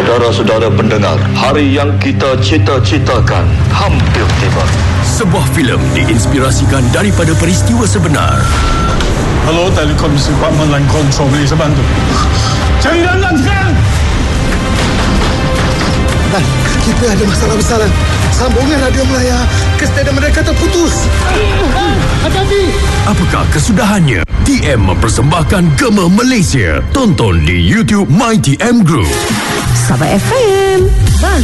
Saudara-saudara pendengar, hari yang kita cita-citakan hampir tiba. Sebuah filem diinspirasikan daripada peristiwa sebenar. Hello, Telekom Department Line Control, boleh saya bantu? Cari dalam sekarang! Dan kita ada masalah besar. Sambungan radio Melaya ke stadium mereka terputus. Hati-hati! Apakah kesudahannya? TM mempersembahkan Gema Malaysia. Tonton di YouTube My TM Group. Sahabat FM.